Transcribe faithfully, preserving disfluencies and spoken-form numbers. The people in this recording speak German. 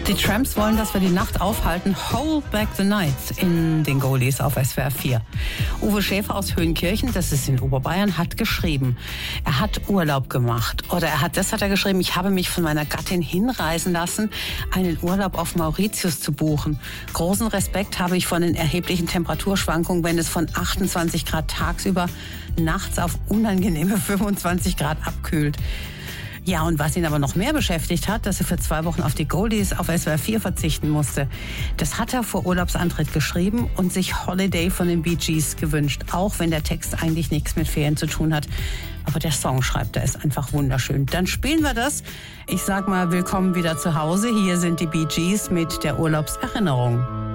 Die Tramps wollen, dass wir die Nacht aufhalten. Hold Back the Night in den Goldies auf S W R vier. Uwe Schäfer aus Höhenkirchen, das ist in Oberbayern, hat geschrieben, er hat Urlaub gemacht. Oder er hat, das hat er geschrieben, ich habe mich von meiner Gattin hinreisen lassen, einen Urlaub auf Mauritius zu buchen. Großen Respekt habe ich von den erheblichen Temperaturschwankungen, wenn es von achtundzwanzig Grad tagsüber nachts auf unangenehme fünfundzwanzig Grad abkühlt. Ja, und was ihn aber noch mehr beschäftigt hat, dass er für zwei Wochen auf die Goldies auf S W R vier verzichten musste. Das hat er vor Urlaubsantritt geschrieben und sich Holiday von den Bee Gees gewünscht, auch wenn der Text eigentlich nichts mit Ferien zu tun hat. Aber der Song, schreibt er, ist einfach wunderschön. Dann spielen wir das. Ich sag mal, willkommen wieder zu Hause. Hier sind die Bee Gees mit der Urlaubserinnerung.